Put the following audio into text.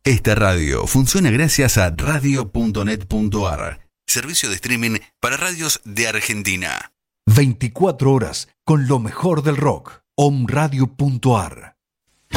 Esta radio funciona gracias a radio.net.ar, servicio de streaming para radios de Argentina. 24 horas con lo mejor del rock. Omradio.ar